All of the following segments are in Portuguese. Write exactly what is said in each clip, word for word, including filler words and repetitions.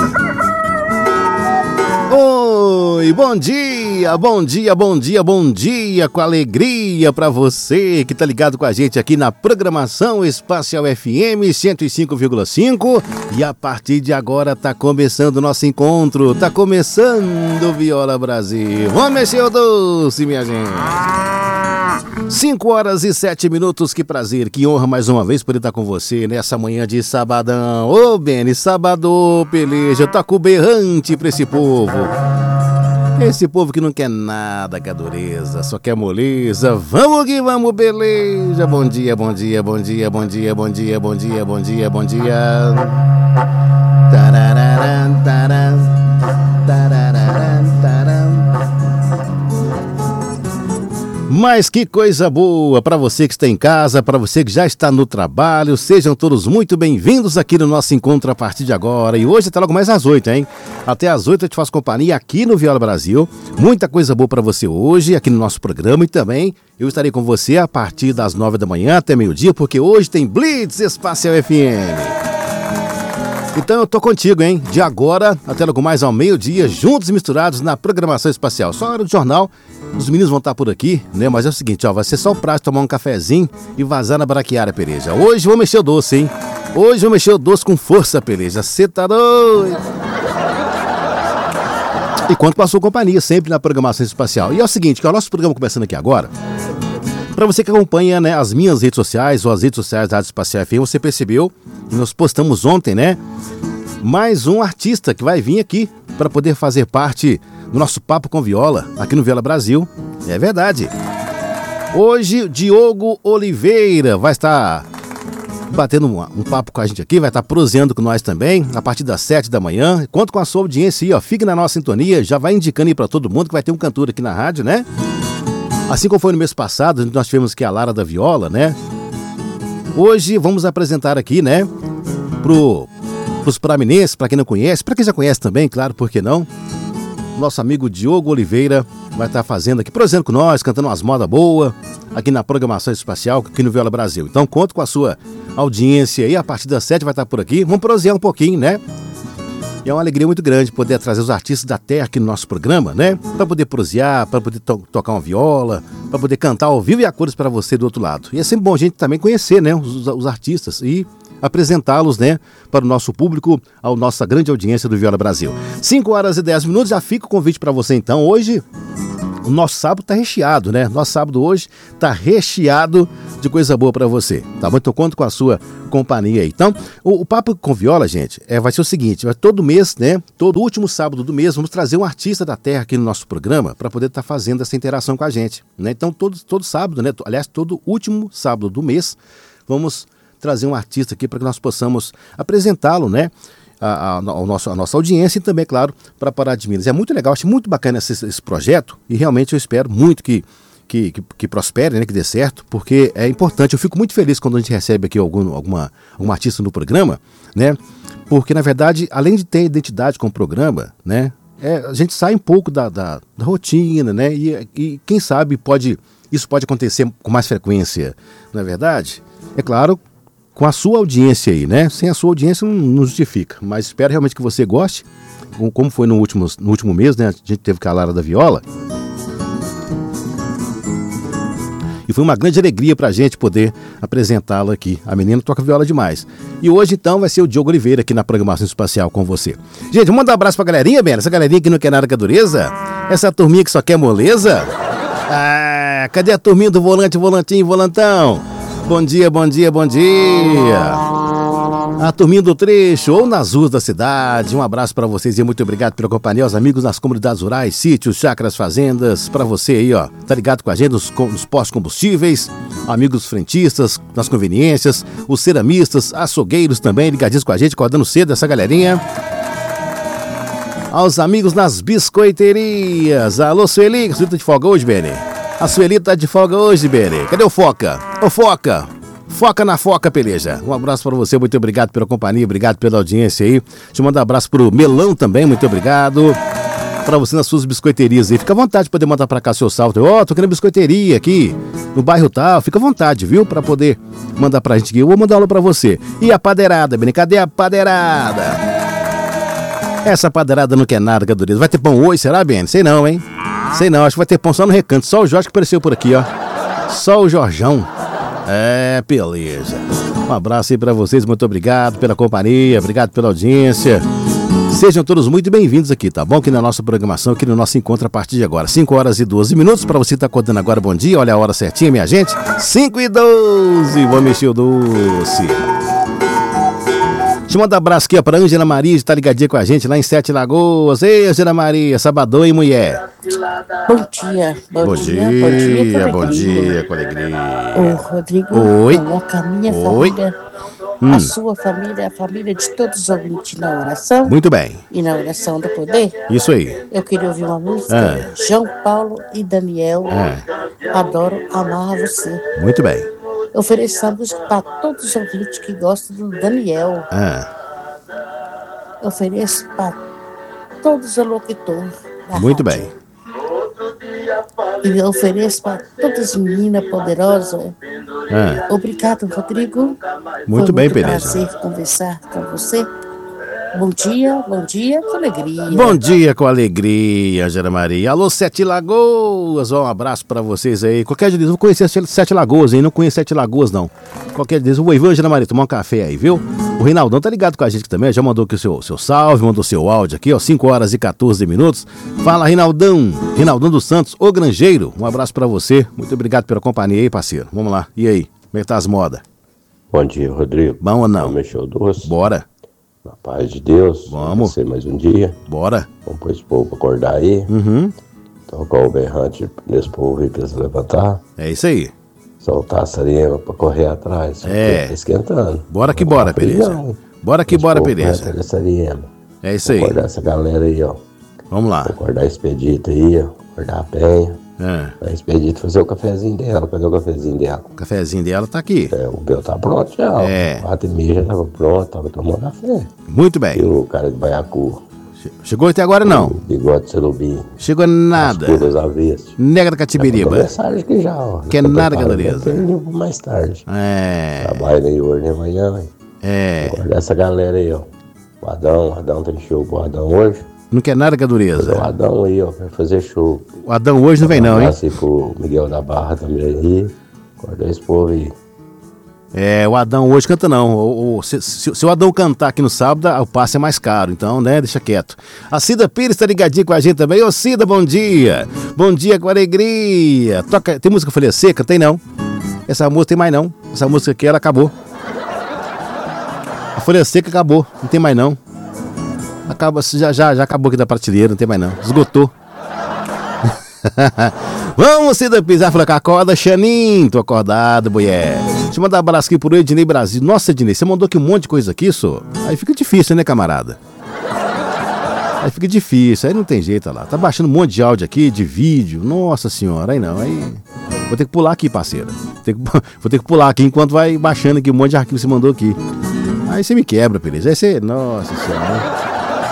Oi, bom dia, bom dia, bom dia, bom dia, com alegria pra você que tá ligado com a gente aqui na programação Espacial F M cento e cinco vírgula cinco e a partir de agora tá começando o nosso encontro, tá começando o Viola Brasil. Vamos mexer o doce, minha gente. cinco horas e sete minutos, que prazer, que honra mais uma vez poder estar com você nessa manhã de sabadão. Ô, Beni, sabadão, peleja, tá com berrante pra esse povo. Esse povo que não quer nada com a dureza, só quer moleza. Vamos que vamos, beleza. Bom dia, bom dia, bom dia, bom dia, bom dia, bom dia, bom dia, bom dia. Tarararam, taram, tarararam, taram. Mas que coisa boa para você que está em casa, para você que já está no trabalho. Sejam todos muito bem-vindos aqui no nosso encontro a partir de agora. E hoje até logo mais às oito, hein? Até às oito eu te faço companhia aqui no Viola Brasil. Muita coisa boa para você hoje aqui no nosso programa. E também eu estarei com você a partir das nove da manhã até meio-dia, porque hoje tem Blitz Espacial F M. Então eu tô contigo, hein? De agora até logo mais ao meio-dia, juntos e misturados na programação espacial. Só a hora do jornal, os meninos vão estar por aqui, né? Mas é o seguinte, ó, vai ser só o prazo de tomar um cafezinho e vazar na braquiária, Peleja. Hoje vou mexer o doce, hein? Hoje vou mexer o doce com força, Peleja. Cê tá doido? E conto com a sua companhia sempre na programação espacial. E é o seguinte, que é o nosso programa começando aqui agora. Para você que acompanha, né, as minhas redes sociais ou as redes sociais da Rádio Espacial F M, você percebeu que nós postamos ontem, né, mais um artista que vai vir aqui para poder fazer parte do nosso Papo com Viola aqui no Viola Brasil. É verdade. Hoje, Diogo Oliveira vai estar batendo um, um papo com a gente aqui, vai estar proseando com nós também, a partir das sete da manhã. Conto com a sua audiência aí, ó, fique na nossa sintonia, já vai indicando aí para todo mundo que vai ter um cantor aqui na rádio, né? Assim como foi no mês passado, nós tivemos aqui a Lara da Viola, né? Hoje vamos apresentar aqui, né, pro, pros praminenses, para quem não conhece, para quem já conhece também, claro, por que não? Nosso amigo Diogo Oliveira vai estar fazendo aqui, prosseando com nós, cantando umas modas boas, aqui na programação espacial, aqui no Viola Brasil. Então conto com a sua audiência aí, a partir das sete vai estar por aqui, vamos prosear um pouquinho, né? E é uma alegria muito grande poder trazer os artistas da terra aqui no nosso programa, né? Para poder prosear, para poder to- tocar uma viola, para poder cantar ao vivo e a cores para você do outro lado. E é sempre bom a gente também conhecer, né, os, os artistas e apresentá-los, né, para o nosso público, a nossa grande audiência do Viola Brasil. cinco horas e dez minutos, já fica o convite para você então. Hoje, o nosso sábado tá recheado, né? Nosso sábado hoje tá recheado de coisa boa para você, tá bom? Então conto com a sua companhia aí. Então, o, o Papo com Viola, gente, é, vai ser o seguinte, vai, todo mês, né? Todo último sábado do mês, vamos trazer um artista da terra aqui no nosso programa para poder estar tá fazendo essa interação com a gente, né? Então, todo, todo sábado, né? Aliás, todo último sábado do mês, vamos trazer um artista aqui para que nós possamos apresentá-lo, né? A, a, a, nosso, a nossa audiência e também, claro, para a Pará de Minas. É muito legal, acho muito bacana esse, esse projeto e realmente eu espero muito que, que, que, que prospere, né, que dê certo, porque é importante. Eu fico muito feliz quando a gente recebe aqui algum, alguma, algum artista no programa, né? Porque, na verdade, além de ter identidade com o programa, né, é, a gente sai um pouco da, da, da rotina, né? E, e quem sabe pode, isso pode acontecer com mais frequência, não é verdade? É claro, com a sua audiência aí, né? Sem a sua audiência não, não justifica, mas espero realmente que você goste, como foi no último, no último mês, né? A gente teve com a Lara da Viola. E foi uma grande alegria pra gente poder apresentá-la aqui. A menina toca viola demais. E hoje, então, vai ser o Diogo Oliveira aqui na programação espacial com você. Gente, vamos mandar um abraço pra galerinha, Bena? Essa galerinha que não quer nada com a dureza? Essa turminha que só quer moleza? Ah, cadê a turminha do volante, volantinho, volantão? Bom dia, bom dia, bom dia. A turminha do trecho ou nas ruas da cidade. Um abraço para vocês e muito obrigado pela companhia. Os amigos nas comunidades rurais, sítios, chácaras, fazendas. Para você aí, ó, tá ligado com a gente nos, nos postos combustíveis. Amigos frentistas, nas conveniências. Os ceramistas, açougueiros também, ligadinhos com a gente, acordando cedo essa galerinha. Aos amigos nas biscoiterias. Alô, Sueli, você tá de folga hoje, Beni? A Sueli tá de folga hoje, Beni. Cadê o Foca? Ô, Foca, Foca na foca, peleja. Um abraço para você, muito obrigado pela companhia, obrigado pela audiência aí. Deixa eu mandar um abraço pro Melão também, muito obrigado. Para você nas suas biscoiterias aí. Fica à vontade de poder mandar para cá seu salve. Ó, oh, tô querendo biscoiteria aqui no bairro tal. Fica à vontade, viu? Para poder mandar pra gente aqui. Eu vou mandar aula para você. E a padeirada, Beni? Cadê a padeirada? Essa padeirada não quer nada, Gadureza. Vai ter pão hoje, será, Beni? Sei não, hein? Sei não, acho que vai ter pão só no Recanto. Só o Jorge que apareceu por aqui, ó. Só o Jorjão. É, beleza. Um abraço aí pra vocês, muito obrigado pela companhia, obrigado pela audiência. Sejam todos muito bem-vindos aqui, tá bom? Aqui na nossa programação, aqui no nosso encontro a partir de agora. cinco horas e doze minutos, pra você que tá acordando agora, bom dia, olha a hora certinha, minha gente. cinco e doze, vou mexer o doce. Deixa eu mandar um abraço aqui ó, pra Ângela Maria, que tá ligadinha com a gente lá em Sete Lagoas. Ei, Ângela Maria, sabadão e mulher. Bom dia, bom, Bom dia, dia, bom dia, bom dia, com alegria. Ô, Rodrigo, Oi. coloca a minha Oi. família, Hum. a sua família, a família de todos os ouvintes na oração. Muito bem, E na oração do poder, isso aí. eu queria ouvir uma música. Ah. João Paulo e Daniel, Ah. Adoro Amar Você. Muito bem. Eu ofereço essa música para todos os ouvintes que gostam do Daniel. Ah, Eu ofereço para todos os locutores da muito rádio. bem. E eu ofereço para todas as meninas poderosas. Ah, Obrigado, Rodrigo. Muito Foi bem, muito Pereira. prazer conversar com você. Bom dia, bom dia, com alegria. bom dia com alegria, Ângela Maria. Alô, Sete Lagoas, ó, um abraço pra vocês aí. Qualquer dia eu vou conhecer Sete Lagoas, hein? Não conheço Sete Lagoas, não. Qualquer dia eu vou, Ângela Maria, tomar um café aí, viu? O Reinaldão tá ligado com a gente aqui também, já mandou aqui o seu, seu salve, mandou seu áudio aqui, ó, cinco horas e quatorze minutos. Fala, Reinaldão, Reinaldão dos Santos, o Grangeiro, um abraço pra você, muito obrigado pela companhia aí, parceiro. Vamos lá, e aí, como é que tá as modas? Bom dia, Rodrigo. Bom ou não? Vamos mexer o doce. Bora, Na paz de Deus. Vamos. Ser mais um dia. bora. Vamos pôr esse povo acordar aí. Uhum, Tocar o berrante nesse povo aí pra se levantar. é isso aí. Soltar a sarema pra correr atrás. É. Tá esquentando. Bora que Não bora, tá frio, beleza. não. Bora que Esse bora, povo beleza. vai atrás da sarema. É isso aí. Acordar essa galera aí, ó. Vamos lá. Acordar a Expedita aí, ó. Acordar a Penha. É, A Expedita fazer o cafezinho dela. Cadê o cafezinho dela? o cafezinho dela tá aqui. É, o meu tá pronto já. ó. É. Quatro e meia já tava pronto. Tava tomando café. Muito E bem. o cara de Baiacu. Che- Chegou até agora não. O bigode de Celubim. Chegou nada. Todas avessas. Nega da Catibiriba. Mensagem aqui já, ó. Que Já tô nada, preparando, Gadureza. eu tenho pra mais tarde. É, Trabalho aí hoje, né, amanhã, hein? é. Olha essa galera aí, ó. O Adão, o Adão tem show pro Adão hoje. Não quer nada, O Gadureza. Adão aí, ó, vai fazer show. O Adão hoje não vem não, Um hein? abraço aí pro Miguel da Barra também aí. Acorda esse povo aí. É, o Adão hoje canta não. O, o- se, se- se o Adão cantar aqui no sábado, o passe é mais caro. Então, né, deixa quieto. A Cida Pires tá ligadinha com a gente também. Ô, Cida, bom dia. Bom dia com alegria. Toca, tem música Folha Seca? Tem não. Essa música tem mais não. Essa música aqui, ela acabou. A Folha Seca acabou. Não tem mais não. Acaba, já, já, já acabou aqui da prateleira, não tem mais não. Esgotou. Vamos, Cida Pires. Ela falou que acorda, Xanin. Tô acordado, mulher. Deixa eu mandar um abraço aqui pro Ednei Brasil. Nossa, Ednei, você mandou aqui um monte de coisa aqui, só. Aí fica difícil, né, camarada? Aí fica difícil, aí não tem jeito, olha lá. Tá baixando um monte de áudio aqui, de vídeo. Nossa senhora, aí não, aí... Vou ter que pular aqui, parceiro. Tem que- Vou ter que pular aqui enquanto vai baixando aqui um monte de arquivo que você mandou aqui. Aí você me quebra, beleza? Aí você... Nossa senhora.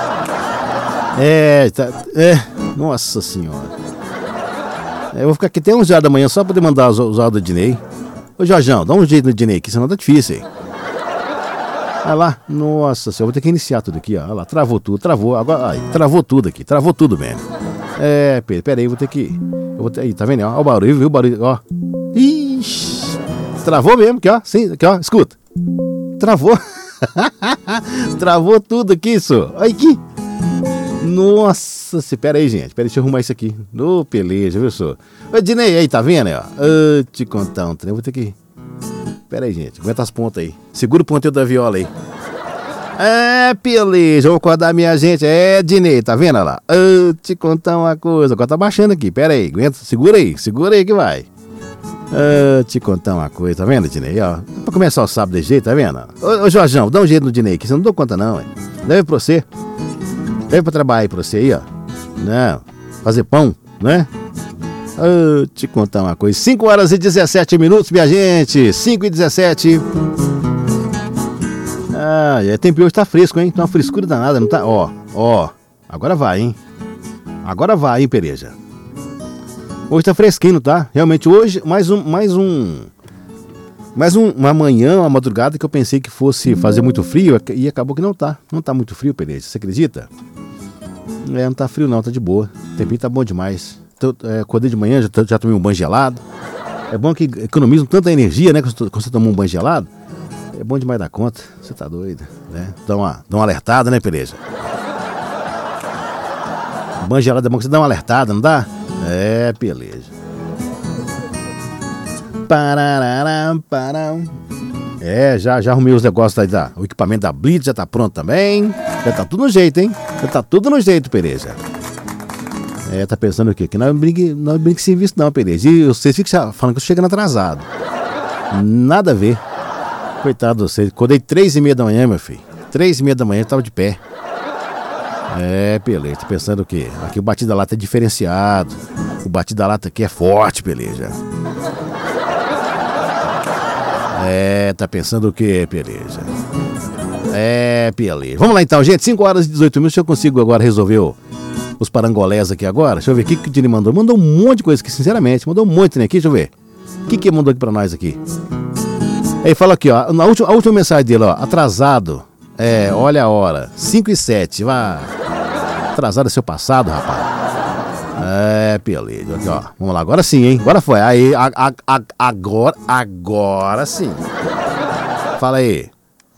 É, tá... É, nossa senhora. É, eu vou ficar aqui até onze horas da manhã só pra poder mandar os, os áudios do Ednei. Ô, Jorjão, dá um jeito no Ednei aqui, senão tá difícil aí. Olha lá, nossa senhora, vou ter que iniciar tudo aqui, ó. Olha lá, travou tudo, travou, agora, aí, travou tudo aqui, travou tudo mesmo. É, Pedro, pera aí, vou ter que, eu vou ter, aí, tá vendo, ó, ó o barulho, viu o barulho, ó. Ixi, travou mesmo, aqui, ó, sim, aqui, ó, escuta. Travou, travou tudo aqui, isso, olha aqui. Nossa, se pera aí, gente, pera aí, deixa eu arrumar isso aqui. Ô, peleja, viu, só. Ô, Ednei, aí, tá vendo, aí, ó. Eu te contar um trem, vou ter que... Pera aí, gente, aguenta as pontas aí. Segura o ponteiro da viola aí. É, peleja, vou acordar minha gente. É, Ednei, tá vendo, olha lá. Eu te contar uma coisa, agora tá baixando aqui, pera aí, aguenta, segura aí, segura aí que vai. Eu te contar uma coisa, tá vendo, Ednei, ó. Pra começar o sábado desse jeito, tá vendo? Ô, ô Jorjão, dá um jeito no Ednei aqui, você não dou conta não, hein. Leve pra você. Leve pra trabalhar aí pra você aí, ó. Não, fazer pão, né? Oh, te contar uma coisa. cinco horas e dezessete minutos, minha gente. cinco e dezessete. Ah, e o tempo hoje tá fresco, hein? Tá uma frescura danada, não tá? Ó, ó. Agora vai, hein? Agora vai, hein, Pereja? Hoje tá fresquinho, tá? Realmente hoje, mais um... Mais um... Mais um, uma manhã, uma madrugada que eu pensei que fosse fazer muito frio e acabou que não tá. Não tá muito frio, Pereja. Você acredita? É, não tá frio não, tá de boa. O tempinho tá bom demais. Tô, é, acordei de manhã, já, já tomei um banho gelado. É bom que economiza tanta energia, né? Quando você toma um banho gelado. É bom demais da conta. Você tá doido, né? Dá uma, dá uma alertada, né, Pereja? Banho gelado é bom que você dá uma alertada, não dá? É, beleza. Parará, pará. É, já, já arrumei os negócios aí, da, o equipamento da Blitz já tá pronto também. Já tá tudo no jeito, hein? Já tá tudo no jeito, Pereja. É, tá pensando o quê? Que não é brinque, não é brinque serviço não, Pereja. E vocês ficam falando que eu tô chegando atrasado. Nada a ver. Coitado de vocês. Acordei três e meia da manhã, meu filho. Três e meia da manhã eu tava de pé. É, Pereja. Tá pensando o quê? Aqui o batido da lata é diferenciado. O batido da lata aqui é forte, Pereja. É, tá pensando o que, Pereja? É, Pereja. Vamos lá então, gente. cinco horas e dezoito minutos. Se eu consigo agora resolver o, os parangolés aqui agora. Deixa eu ver o que, que o Dini mandou. Mandou um monte de coisa aqui, sinceramente. Mandou um monte, né? Aqui, deixa eu ver. O que que mandou aqui pra nós aqui? Ele fala aqui, ó. Na última, a última mensagem dele, ó. Atrasado. É, olha a hora. cinco e sete. Vá. Atrasado é seu passado, rapaz. É, Pereja, aqui, ó. Vamos lá, agora sim, hein? Agora foi. Aí, a, a, a, agora, agora sim. Fala aí.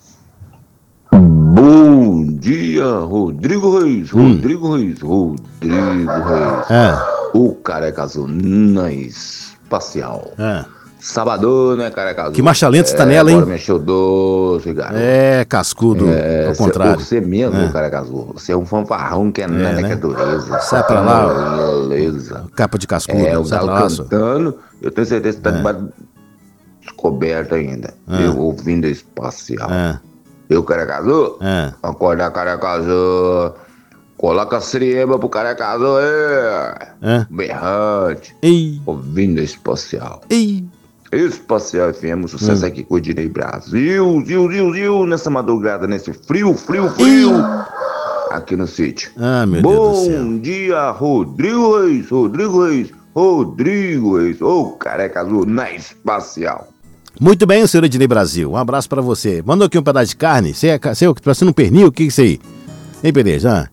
Bom dia, Rodrigo Reis, hum. Rodrigo Reis, Rodrigo Reis. É. O Careca Azul na espacial. É. Sabadão, né, Careca Azul? Que marcha lenta você tá nela, hein? Agora mexeu doce, cara. É, cascudo, é, ao contrário. Você mesmo, é. Careca Azul. Você é um fanfarrão que é, é nada, né? Que é dureza. Sai pra lá. Beleza. Capa de cascudo. É, o Sai galo cantando. Eu tenho certeza que tá é. debaixo descoberto ainda. É. Eu ouvindo espacial. É. Eu, Careca Azul? É. Acordar, Careca Azul. Coloca a siriema pro Careca Azul aí. É. Berrante. Ei. Ouvindo espacial. Ei. Espacial F M, sucesso hum. aqui com o Direi Brasil, ziu, ziu, ziu, nessa madrugada, nesse frio, frio, frio, aqui no sítio. Ah, meu Bom Deus do céu. Bom dia, Rodrigo Reis, Rodrigo Reis, Rodrigo Reis, ô oh, Careca Azul, na espacial. Muito bem, senhor Ednei Brasil, um abraço pra você. Mandou aqui um pedaço de carne, você é, você é parecendo um pernil, o que que é isso aí? Hein, Pereja?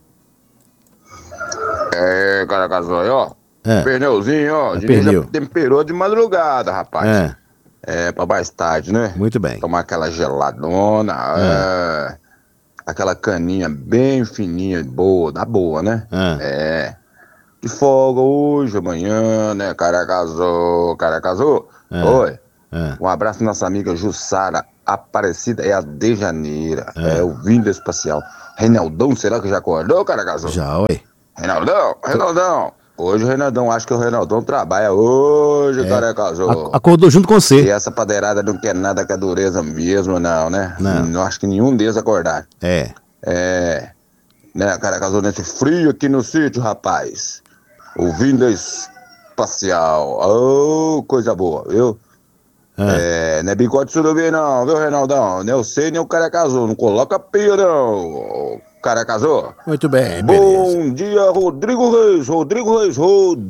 É, Careca Azul, ó. É. Pernilzinho, ó. É A gente pernil. já temperou de madrugada, rapaz. É. É, pra mais tarde, né? Muito bem. Tomar aquela geladona, é. É, aquela caninha bem fininha, boa, da boa, né? É. É. De folga hoje, amanhã, né? Careca Azul, Careca Azul. É. Oi. É. Um abraço pra nossa amiga Jussara Aparecida e a De Janeira. É. É, o Vindo Espacial. Reinaldão, será que já acordou, Careca Azul? Já, oi. Reinaldão, Reinaldão. Hoje o Reinaldão, acho que o Reinaldão trabalha hoje, é. Careca Azul. Acordou junto com você. E essa padeirada não quer nada com a dureza mesmo, não, né? Não. Não acho que nenhum deles acordaram. É. É. Né, Careca Azul, nesse frio aqui no sítio, rapaz. Ouvindo a espacial. Oh, coisa boa, viu? É. É, não é bigode surubim não, viu, Reinaldão? Nem eu sei, nem o Careca Azul. Não coloca pia, não. Careca Azul. Muito bem, Bom beleza. dia, Rodrigo Reis, Rodrigo Reis,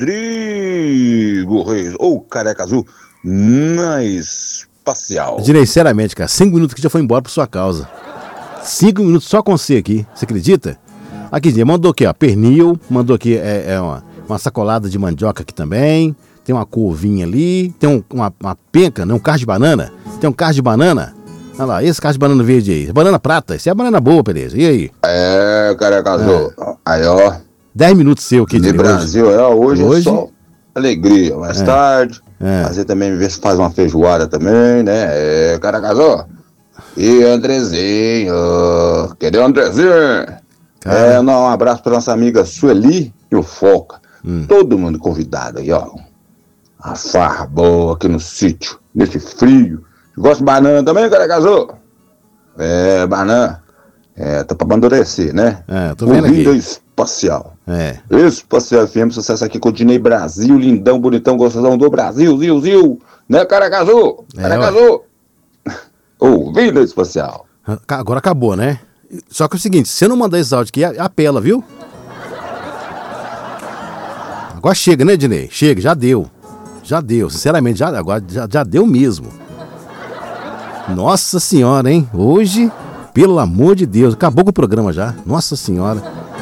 Rodrigo Reis, ou Careca Azul, na espacial. Eu direi sinceramente, cara, cinco minutos que já foi embora por sua causa. Cinco minutos só com você aqui, você acredita? Aqui, mandou aqui, ó, pernil, mandou aqui é, é uma, uma sacolada de mandioca aqui também, tem uma couvinha ali, tem um, uma, uma penca, né, um carro de banana, tem um carro de banana. Olha lá, esse carro de banana verde aí. Banana prata, isso é a banana boa, Pereja. E aí? É, Careca Azul. É. Aí, ó. Dez minutos seu aqui de Brasil, hoje. É, hoje, hoje é só alegria. Mais é. tarde. É. Fazer também, ver se faz uma feijoada também, né? É, Careca Azul. E Andrezinho. Cadê o Andrezinho? Cara. É, não, um abraço pra nossa amiga Sueli e o Foca. Hum. Todo mundo convidado aí, ó. A farra boa aqui no sítio, nesse frio. Gosto de banana também, Careca Azul? É, banana. É, tá pra amadurecer, né? É, tô vendo Ouvindo aqui. espacial. É. Isso, Passeio F M, sucesso aqui com o Dinei Brasil, lindão, bonitão, gostosão do Brasil, ziu, ziu, né, Caracazu? Caracazu! Ouvindo espacial. Agora acabou, né? Só que é o seguinte, se você não mandar esse áudio aqui, apela, viu? Agora chega, né, Dinei? Chega, já deu. Já deu, sinceramente, já, agora já, já deu mesmo. Nossa senhora, hein? Hoje, pelo amor de Deus, acabou com o programa já. Nossa senhora.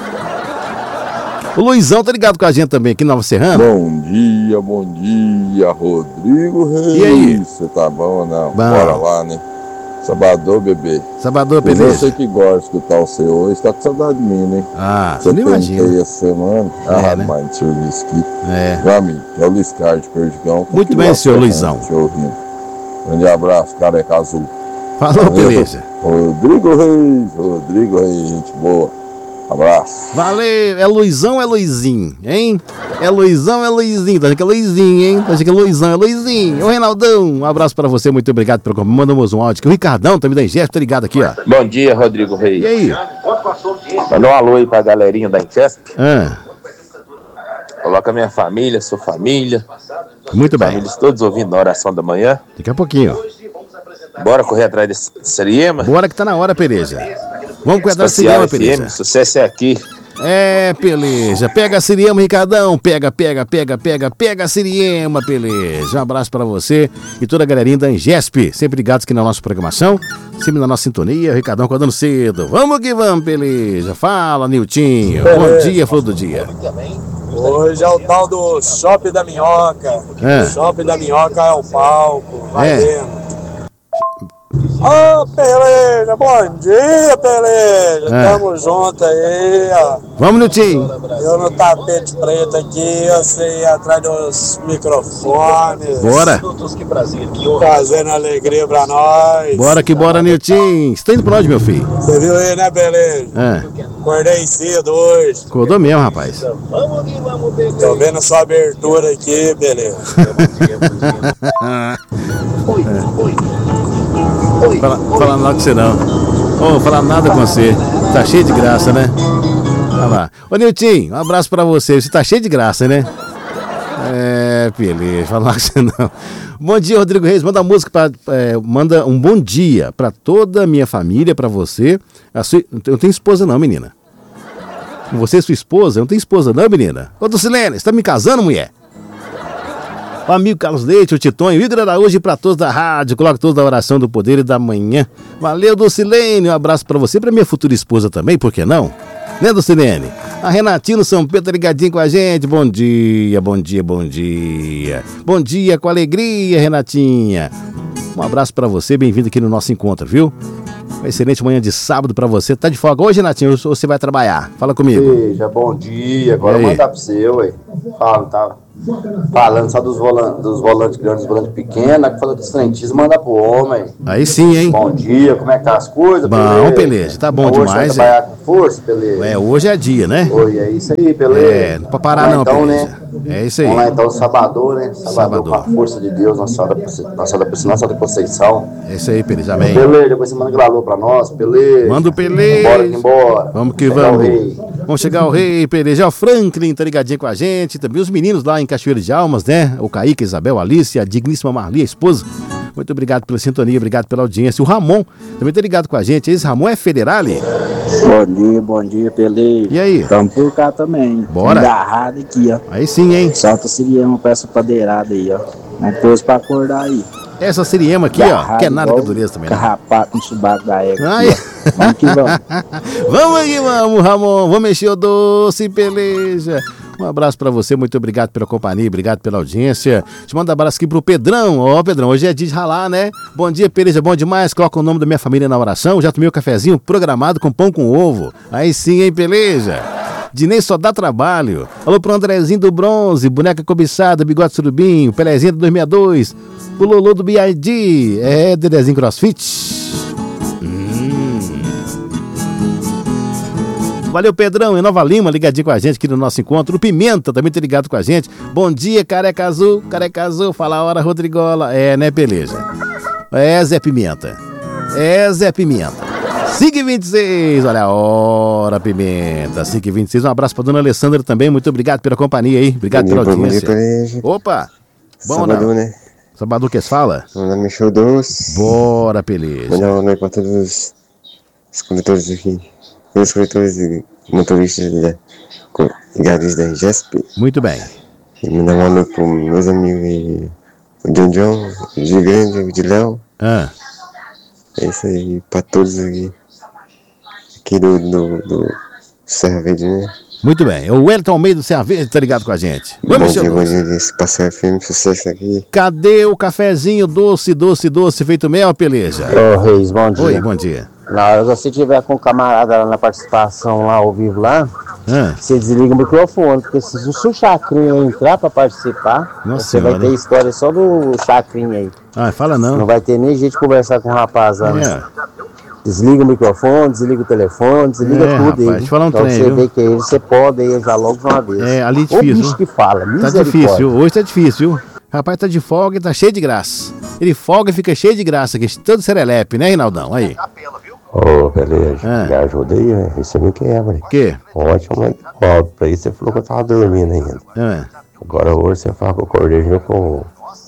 O Luizão tá ligado com a gente também aqui na Nova Serrana. Bom dia, bom dia, Rodrigo Reis. E aí? Você tá bom ou não? Bom. Bora lá, né? Sabadão, bebê. Sabadão, beleza? beleza. Você que gosta de escutar o seu hoje, tá com saudade de mim, né? Ah, você não imagina. aí essa semana. É, Ah, né? mais de serviço aqui. É. Meu amigo, é o Luiz Carlos de Perdigão. Muito bem, senhor Luizão. Te ouvindo. Grande abraço, careca azul. Falou, beleza. Rodrigo Reis, Rodrigo Reis, gente boa. Abraço. Valeu, é Luizão, é Luizinho, hein? É Luizão, é Luizinho, tá achando que é Luizinho, hein? Tá achando que é Luizão, é Luizinho. Ô, Reinaldão, um abraço pra você, muito obrigado pelo convite. Mandamos um áudio aqui. O Ricardão também da Ingest, tá ligado aqui, ó. Bom dia, Rodrigo Reis. E aí? Mandar um alô aí pra galerinha da Ingest. Ah, Coloca minha família, sua família. muito bem. Famílias todos ouvindo na oração da manhã. Daqui a pouquinho. Bora correr atrás desse Seriema. Bora que tá na hora, Pereja. Vamos cuidar da Espacial Siriema, F M, Pereja. sucesso é aqui. É, Peleja. Pega a Siriema, Ricardão. Pega, pega, pega, pega, pega a Siriema, Peleja. Um abraço pra você e toda a galerinha da Ingesp. Sempre ligados aqui na nossa programação, sempre na nossa sintonia. O Ricardão acordando cedo. Vamos que vamos, Peleja. Fala, Niltinho. Bom dia, flor do dia. Hoje é o tal do Shopping da Minhoca. É. O Shopping da Minhoca é o palco. Vai É. vendo. Ô, oh, Peleja, bom dia, Peleja. É. Tamo junto aí, ó. Vamos, Niltinho. Eu no tapete preto aqui, você ia atrás dos microfones. Bora. Fazendo alegria pra nós. Bora que bora, Niltinho. Você tá indo pra onde, meu filho? Você viu aí, né, Peleja? É. Acordei cedo hoje. Acordou mesmo, rapaz. Tô vendo sua abertura aqui, Peleja. Fala, fala nada com você não. Ô, falar nada com você. Tá cheio de graça, né? Olha lá. Ô, Niltinho, um abraço pra você. Você tá cheio de graça, né? É, beleza. Fala nada com você não. Bom dia, Rodrigo Reis. Manda música pra, é, manda um bom dia pra toda a minha família, pra você. A sua, eu não tenho esposa não, menina. Você é sua esposa? Eu não tenho esposa não, menina. Ô, Dulcilene, você tá me casando, mulher? O amigo Carlos Leite, o Titonho, o Igor Araújo e pra todos da rádio, coloca todos da oração do poder e da manhã. Valeu, Dulcilene, um abraço pra você e pra minha futura esposa também, por que não? Né, Dulcilene? A Renatinho São Pedro tá ligadinho com a gente, bom dia, bom dia, bom dia. Bom dia com alegria, Renatinha. Um abraço pra você, bem-vindo aqui no nosso encontro, viu? Uma excelente manhã de sábado pra você. Tá de folga hoje, Renatinho, ou você vai trabalhar? Fala comigo. Seja, bom dia. Agora mandar pra você, ué. Fala, tá falando só dos volantes, dos volantes grandes, dos volantes pequenos, que falou dos frentista, manda pro homem. Aí sim, hein? Bom dia, como é que tá as coisas? Bom, Peleja, tá bom hoje demais. Vai trabalhar com força, Peleja? É, hoje é dia, né? Oi, é isso aí, Peleja. É, não pode parar não, então, Peleja. né? É isso aí. Vamos lá então, Sabadão, né? Sabadão, Sabadão. com a força de Deus, Nossa Senhora da Nossa Senhora da Conceição. É isso aí, Peleja, amém. Peleja, depois você manda um alô pra nós, Peleja. Manda o Peleja. Bora que embora. Vamos que Chegar o vamos. rei. Vamos chegar ao rei, Peleja. O Franklin tá ligadinho com a gente. Também os meninos lá em Cachoeira de Almas, né? O Kaique, a Isabel, a Alice, a digníssima Marli, a esposa. Muito obrigado pela sintonia, obrigado pela audiência. O Ramon também tá ligado com a gente. Esse Ramon é federale. Bom dia, bom dia, Peleja. E aí? Tamo por cá também. Bora. Agarrado aqui, ó. Aí sim, hein? Solta o Siriema pra essa padeirada aí, ó. Vamos pôr pra acordar aí. Essa Siriema aqui, ó, que é nada com a dureza também, né? Carrapato no subaco da égua. Ai. Aqui, ó. Vamos que vamos. Vamos que vamos, Ramon. Vamos mexer o doce, Peleja. Um abraço pra você, muito obrigado pela companhia, obrigado pela audiência. Te mando um abraço aqui pro Pedrão. Ó, Pedrão, hoje é dia de ralar, né? Bom dia, Peleja, bom demais. Coloca o nome da minha família na oração. Já tomei o cafezinho programado com pão com ovo. Aí sim, hein, Peleja? Dinei só dá trabalho. Alô pro Andrezinho do Bronze, boneca cobiçada, bigode surubinho, Pelezinha do dois sessenta e dois, o Lolo do B I D, é, Dedezinho Crossfit. Hum. Valeu, Pedrão, em Nova Lima, ligadinho com a gente aqui no nosso encontro. O Pimenta também tá ligado com a gente. Bom dia, Careca Azul, Careca Azul, fala a hora, Rodrigola. É, né, Peleja? É, Zé Pimenta. É, Zé Pimenta. cinco e vinte e seis, olha a hora, Pimenta. cinco e vinte e seis, um abraço pra dona Alessandra também. Muito obrigado pela companhia aí. Obrigado Bom pela dia, audiência. bom dia, Opa! Bom, Sabadão, não? né? Sabadão que fala? Meu nome é Show Doce. Bora, Peleja. Mandar um oi pra todos os, os condutores aqui. Todos os condutores e motoristas da ligados da G E S P. Muito bem. E mandar um oi pros meus amigos aí. O John John, o Gigante, o de Léo. Ah. É isso aí, pra todos aqui. Aqui do, do, do Serra Verde, né? Muito bem. O Wellington Almeida do Serra Verde tá ligado com a gente. Vamos, bom dia, bom dia, esse Passeio F M, sucesso aqui. Cadê o cafezinho doce, doce, doce, feito mel, Peleja? Ô, Reis, bom dia. Oi, bom dia. Na hora que você tiver com o camarada lá na participação, lá ao vivo lá, ah. você desliga o microfone, porque se o Chacrinha entrar pra participar, Nossa você senhora. vai ter história só do Chacrinha aí. Ah, fala não. Não vai ter nem jeito de conversar com o rapaz lá. É. Desliga o microfone, desliga o telefone, desliga É, tudo rapaz, aí. deixa eu falar um então trem, você viu? vê que ele, você pode aí já logo de uma vez. É, ali O difícil. bicho que fala, Tá misericórdia. difícil, hoje tá difícil, viu? Rapaz, tá de folga e tá cheio de graça. Ele folga e fica cheio de graça aqui, todo serelepe, né, Reinaldão? Aí. Ô, beleza, Ah. me ajuda aí, velho. Você me quebra. O quê? Ontem eu mandei um áudio pra isso, você falou que eu tava dormindo ainda. Ah. Agora hoje você fala que eu acordei junto com,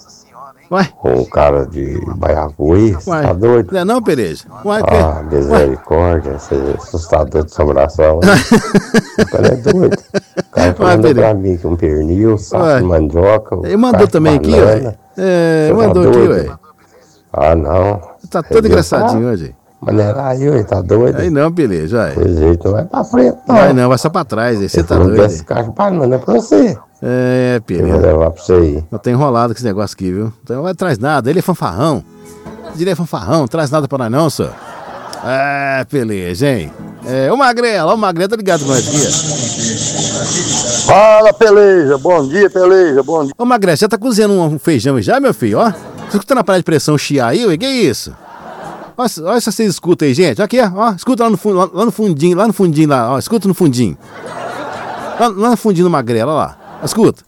Ué? com um cara de Baiacu aí, você Ué. tá doido? Não é não, Peleja? Ué, Ah, que... misericórdia, você é assustador de assombração. Né? O cara é doido. O cara Ué, mandou Peleja. pra mim que um pernil, saco Ué. de mandioca. Ele mandou também aqui, ué. É, Você tá mandou aqui, doido? ué. Ah, não. Tá todo engraçadinho hoje. Maneirar aí, ué, tá doido? Aí não, Peleja, ué. Desse jeito não vai pra frente, não. Vai não, vai só pra trás aí, você tá Não doido. desce caixa pra não, não é pra você. É, Eu vou Peleja. levar pra você aí. Não tem enrolado com esse negócio aqui, viu? Então não vai traz nada, ele é fanfarrão. Ele é fanfarrão, não traz nada pra nós não, senhor. É, Peleja, hein? É, o Magrela, o Magrela tá ligado com nós aqui, Fala, Peleja, bom dia, Peleja, bom dia. ó. Ô, Magrela, já tá cozinhando um feijão já, meu filho, ó? Você escutando a panela de pressão chiar aí, ué? Que isso? Olha, olha se vocês escutam aí, gente. Aqui, ó, escuta lá no, fundo, lá, lá no fundinho, lá no fundinho, lá, ó, escuta no fundinho. Lá, lá no fundinho do Magrela, ó lá. Escuta.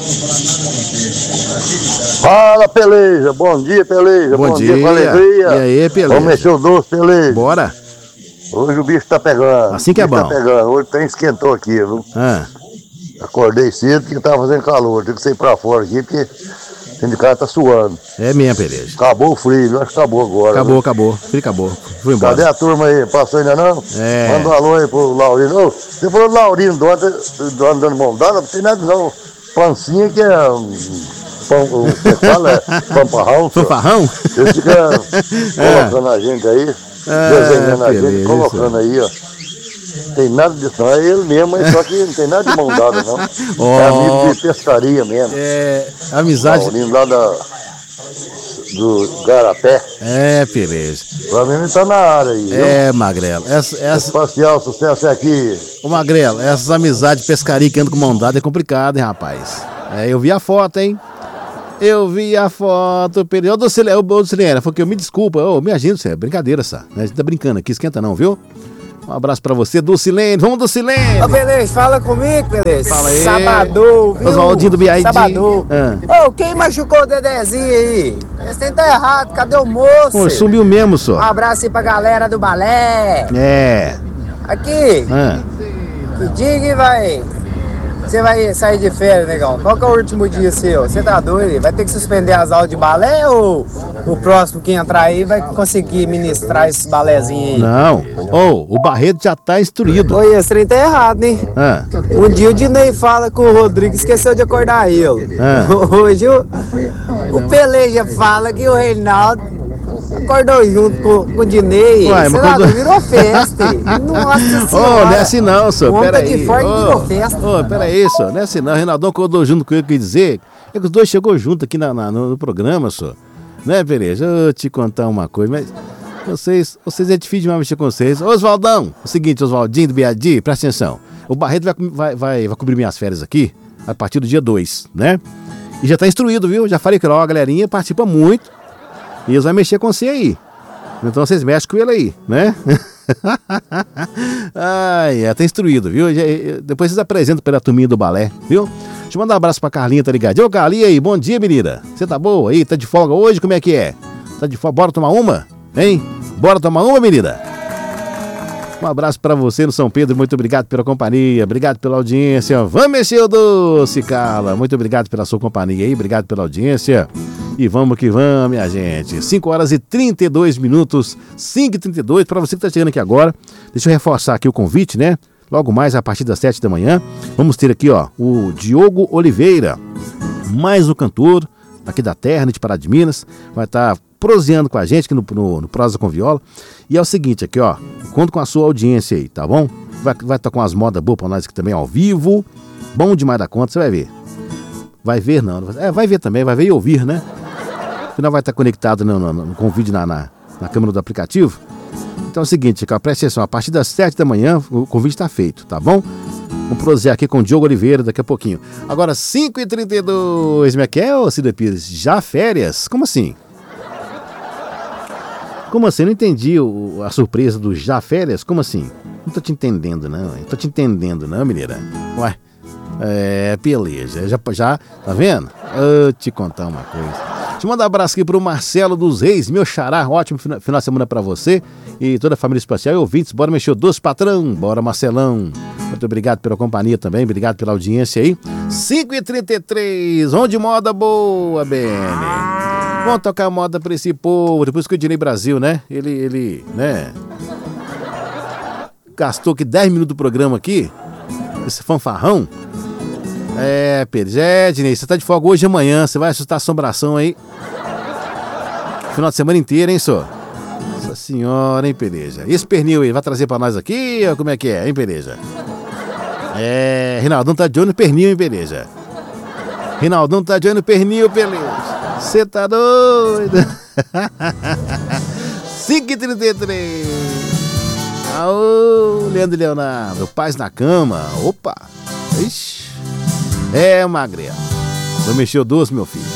Fala, Peleja, bom dia, Peleja, Bom bom, dia. dia com alegria. E aí, Peleja? Vamos mexer o doce, Peleja. Bora. Hoje o bicho tá pegando. Assim que é O bicho bom. Tá pegando. Hoje tem esquentou aqui, viu? Ah, Acordei cedo porque tava fazendo calor. Tem que sair pra fora aqui porque o sindicato tá suando. é mesmo, Peleja. Acabou o frio, viu? Acho que acabou agora. Acabou, viu? acabou. Fui, acabou. Fui embora. Cadê a turma aí? Passou ainda não? É. Manda um alô aí pro Laurino. Ô, você falou do Laurino, do ontem, do ontem dando mão dada, não tem nada não. Pancinha que é. Um, pão, o que fala é pamparrão. senhor. Fanfarrão? Ele fica colocando a gente aí, É, desenhando a gente, beleza. colocando aí, ó. Tem nada disso não, é ele mesmo, mas só que não tem nada de mão dada não. Ó. É amigo de pescaria mesmo. É, amizade. Laurino lá da, do Garapé. É, Peleja. Lá mesmo tá na área aí, viu? É, Magrela. Essa, essa, Espacial, sucesso é aqui. ô, Magrela, essas amizades de pescaria que andam com mão dada é complicado, hein, rapaz? É, eu vi a foto, hein? Eu vi a foto, Peleja. Ô, Docilene, ô, Docilene, foi que eu me desculpa. Ô, me agindo, você é brincadeira, essa. A gente tá brincando aqui, esquenta não, viu? Um abraço pra você, Docilene. Vamos, Docilene! Ô, Beleza, fala comigo, Beleza. Fala aí. Sabadão, viu? Oswaldinho do B I D. Sabadão. Ah. Ô, quem machucou o Dedezinho aí? Esse tem tá errado, cadê o moço? Pô, sumiu mesmo, Um só. abraço aí pra galera do balé. É. Aqui, Ah. que dia que vai... Você vai sair de férias, negão? Qual que é o último dia seu? Você tá doido? Vai ter que suspender as aulas de balé ou o próximo que entrar aí vai conseguir ministrar esses balézinhos aí? Não. Ô, o Barreto já tá instruído. Oi, esse trem tá errado, hein? Ah. Um dia o Dinei fala que o Rodrigo esqueceu de acordar ele. Ah. Hoje o, o Peleja fala que o Reinaldo acordou junto com, com o Dinei. Uai, Sei mas lá, quando- virou festa. Nossa Ô, senhora. não é assim não, senhor. O homem tá Pera de aí. forte e virou Ô, festa. ô, pera aí, senhor. Não é assim não. O Reinaldão acordou junto com ele, quer dizer. É que os dois chegou junto aqui na, na- no, no programa, senhor. Né, Peleja? Eu te contar uma coisa, mas vocês, vocês é difícil demais mexer com vocês. Ô, Oswaldão, o seguinte, Oswaldinho do B A D, presta atenção. O Barreto vai, vai, vai, vai cobrir minhas férias aqui a partir do dia dois, né? E já tá instruído, viu? Já falei que ó, a galerinha participa muito. E eles vão mexer com você aí. Então vocês mexem com ele aí, né? Ai, é, tá instruído, viu? Já- eh, Depois vocês apresentam pela turminha do balé, viu? Deixa eu mandar um abraço pra Carlinha, tá ligado? Ô, Carlinha aí, bom dia, menina. Você tá boa aí? Tá de folga hoje? Como é que é? Tá de folga? Bora tomar uma? Hein? Bora tomar uma, menina? Um abraço pra você no São Pedro, muito obrigado pela companhia, obrigado pela audiência. Vamos mexer o doce, Carla. Muito obrigado pela sua companhia aí, obrigado pela audiência. E vamos que vamos, minha gente. cinco horas e trinta e dois minutos, cinco e trinta e dois. Para você que tá chegando aqui agora, deixa eu reforçar aqui o convite, né? Logo mais, a partir das sete da manhã, vamos ter aqui, ó, o Diogo Oliveira, mais um cantor aqui da terra, de Pará de Minas, vai estar proseando com a gente aqui no, no, no Prosa com Viola. E é o seguinte aqui, ó, conto com a sua audiência aí, tá bom? Vai, vai estar com as modas boas pra nós aqui também, ao vivo, bom demais da conta, você vai ver. Vai ver não, é, vai ver também, vai ver e ouvir, né? Afinal vai estar conectado no, no, no, com o vídeo na, na, na câmera do aplicativo. Então é o seguinte, cara, presta atenção, a partir das sete da manhã o convite está feito, tá bom? Vamos prosear aqui com o Diogo Oliveira daqui a pouquinho. Agora, cinco e trinta e dois, como é que é, ô Cida Pires? Já férias? Como assim? Como assim? Eu não entendi o, a surpresa do já férias? Como assim? Não tô te entendendo, não. Não tô te entendendo, não, mineira. Ué, é, beleza. Já, já, tá vendo? Eu te contar uma coisa. Deixa eu mandar um abraço aqui pro Marcelo dos Reis, meu xará. Ótimo final, final de semana pra você e toda a família espacial e ouvintes. Bora mexer o doce, patrão. Bora, Marcelão. Muito obrigado pela companhia também. Obrigado pela audiência aí. cinco e trinta e três. Onde moda boa, Bene? Vamos tocar moda pra esse povo. Depois que eu direi Brasil, né? Ele, ele, né? Gastou aqui dez minutos do programa aqui. Esse fanfarrão. É, Pires. É, Dinei, você tá de folga hoje e amanhã. Você vai assustar a assombração aí. Final de semana inteiro, hein, senhor? Nossa senhora, hein, Pereja? E esse pernil aí, vai trazer pra nós aqui? Ou como é que é, hein, Pereja? É, Rinaldão tá de olho no pernil, hein, Pereja? Rinaldão tá de olho no pernil, Pereja. Você tá doido? cinco e trinta e três. Aô, Leandro e Leonardo. Paz na cama. Opa. Ixi. É, magrela. Vou mexer o doce, meu filho.